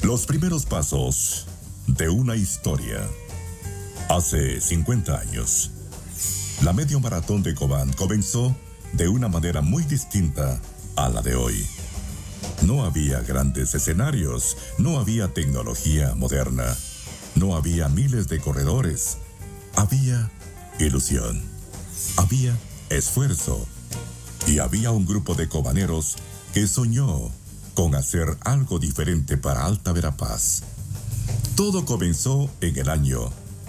Los primeros pasos de una historia. Hace 50 años, la medio maratón de Cobán comenzó de una manera muy distinta a la de hoy. No había grandes escenarios, no había tecnología moderna, no había miles de corredores. Había ilusión, había esfuerzo y había un grupo de cobaneros que soñó con hacer algo diferente para Alta Verapaz. Todo comenzó en el año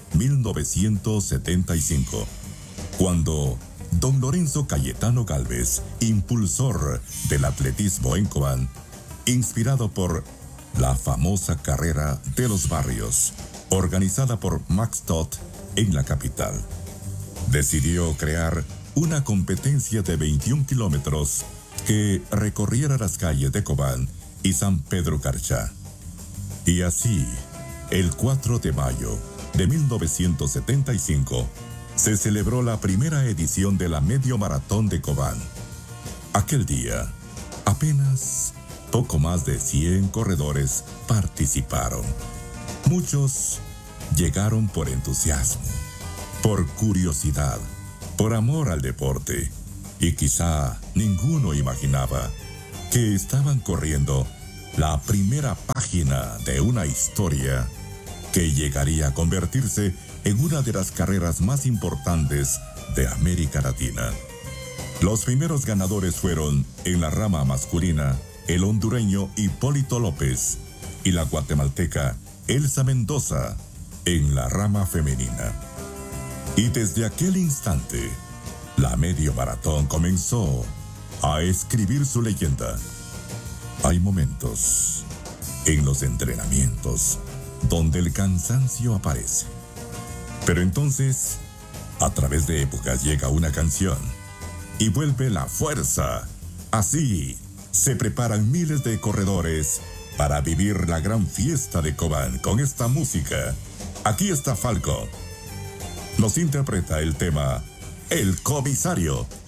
1975, cuando don Lorenzo Cayetano Gálvez, impulsor del atletismo en Cobán, inspirado por la famosa carrera de los barrios, organizada por Max Todd en la capital, decidió crear una competencia de 21 kilómetros que recorriera las calles de Cobán y San Pedro Carchá. Y así, el 4 de mayo de 1975, se celebró la primera edición de la Medio Maratón de Cobán. Aquel día, apenas poco más de 100 corredores participaron. Muchos llegaron por entusiasmo, por curiosidad, por amor al deporte, y quizá ninguno imaginaba que estaban corriendo la primera página de una historia que llegaría a convertirse en una de las carreras más importantes de América Latina. Los primeros ganadores fueron, en la rama masculina, el hondureño Hipólito López y la guatemalteca Elsa Mendoza en la rama femenina. Y desde aquel instante, la medio maratón comenzó a escribir su leyenda. Hay momentos en los entrenamientos donde el cansancio aparece. Pero entonces, a través de épocas llega una canción y vuelve la fuerza. Así se preparan miles de corredores para vivir la gran fiesta de Cobán con esta música. Aquí está Falco. Nos interpreta el tema El Comisario.